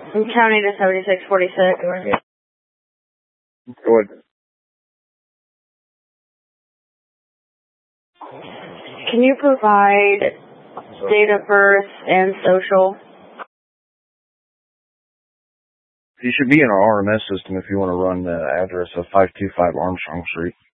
I'm counting to 7646. Go ahead. Can you provide date of birth and social? You should be in our RMS system if you want to run the address of 525 Armstrong Street.